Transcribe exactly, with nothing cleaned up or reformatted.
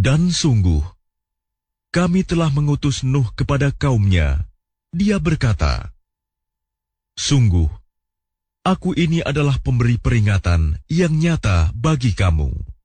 Dan sungguh, kami telah mengutus Nuh kepada kaumnya. Dia berkata, "Sungguh, aku ini adalah pemberi peringatan yang nyata bagi kamu."